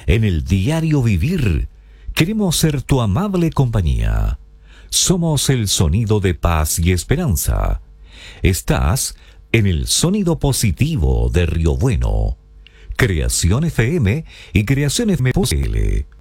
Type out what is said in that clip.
en el diario vivir. Queremos ser tu amable compañía. Somos el sonido de paz y esperanza. Estás en el sonido positivo de Río Bueno. Creación FM y Creación FM.cl.